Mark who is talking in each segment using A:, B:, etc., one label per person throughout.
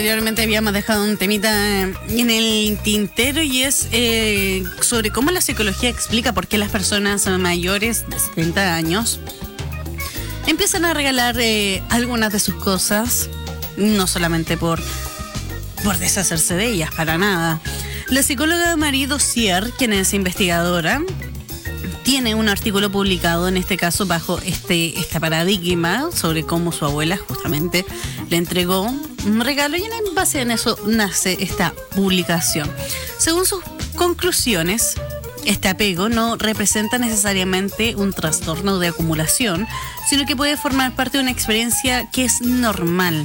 A: Anteriormente habíamos dejado un temita en el tintero y es sobre cómo la psicología explica por qué las personas mayores de 70 años empiezan a regalar algunas de sus cosas, no solamente por deshacerse de ellas, para nada. La psicóloga Marie Dossier, quien es investigadora, tiene un artículo publicado, en este caso bajo este paradigma, sobre cómo su abuela justamente le entregó un regalo, y en base en eso nace esta publicación. Según sus conclusiones, este apego no representa necesariamente un trastorno de acumulación, sino que puede formar parte de una experiencia que es normal.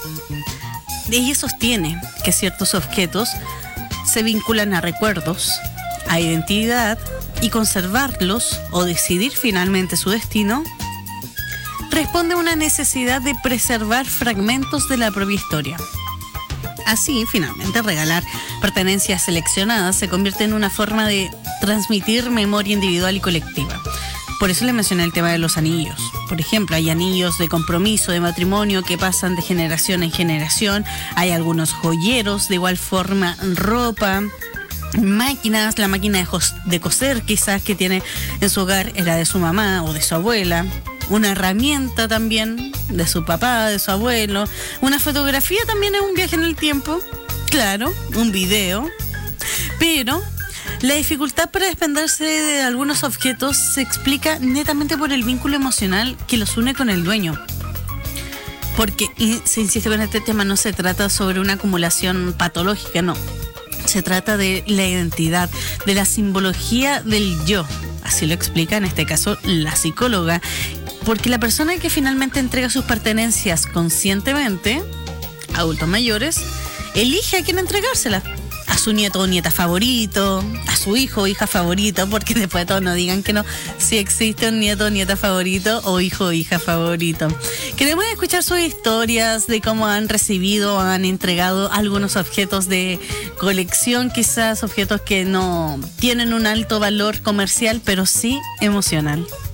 A: Ella sostiene que ciertos objetos se vinculan a recuerdos, a identidad, y conservarlos o decidir finalmente su destino responde a una necesidad de preservar fragmentos de la propia historia. Así, finalmente, regalar pertenencias seleccionadas se convierte en una forma de transmitir memoria individual y colectiva. Por eso le mencioné el tema de los anillos. Por ejemplo, hay anillos de compromiso, de matrimonio, que pasan de generación en generación. Hay joyeros, de igual forma ropa, máquinas. La máquina de coser quizás que tiene en su hogar era de su mamá o de su abuela. Una herramienta también de su papá, de su abuelo. Una fotografía también es un viaje en el tiempo. Claro, un video. Pero la dificultad para desprenderse de algunos objetos se explica netamente por el vínculo emocional que los une con el dueño. Porque, y se insiste con este tema, no se trata sobre una acumulación patológica, no. Se trata de la identidad, de la simbología del yo. Así lo explica en este caso la psicóloga. Porque la persona que finalmente entrega sus pertenencias conscientemente, adultos mayores, elige a quién entregárselas. A su nieto o nieta favorito, a su hijo o hija favorito, porque después de todo no digan que no, si existe un nieto o nieta favorito o hijo o hija favorito. Queremos escuchar sus historias de cómo han recibido o han entregado algunos objetos de colección, quizás objetos que no tienen un alto valor comercial, pero sí emocional.